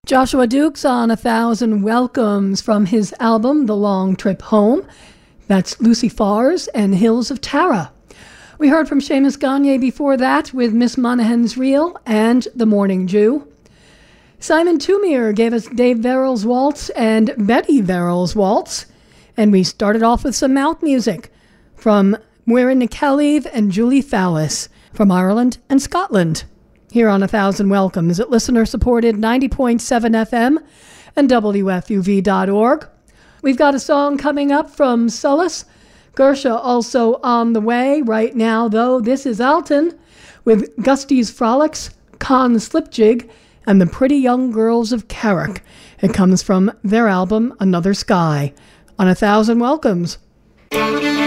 Joshua Dukes on 1,000 Welcomes from his album The Long Trip Home. That's Lucy Fars and Hills of Tara. We heard from Seamus Gagne before that with Miss Monaghan's Reel and The Morning Jew. Simon Tumier gave us Dave Verrill's Waltz and Betty Verrill's Waltz. And we started off with some mouth music from Muireann Nic Ceallaigh and Julie Fallis from Ireland and Scotland. Here on 1,000 Welcomes at listener-supported 90.7 FM and WFUV.org. We've got a song coming up from Solace. Gersha also on the way right now, though. This is Alton with Gusty's Frolics, Con Slipjig, and the Pretty Young Girls of Carrick. It comes from their album, Another Sky, on 1,000 Welcomes.